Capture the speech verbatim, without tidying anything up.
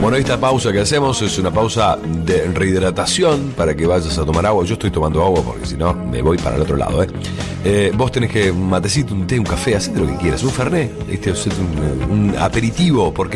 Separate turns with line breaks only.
Bueno, esta pausa que hacemos es una pausa de rehidratación para que vayas a tomar agua. Yo estoy tomando agua porque si no me voy para el otro lado, ¿eh? Eh, vos tenés que un matecito, un té, un café, hacete lo que quieras, un fernet, ¿viste? Un, un aperitivo, porque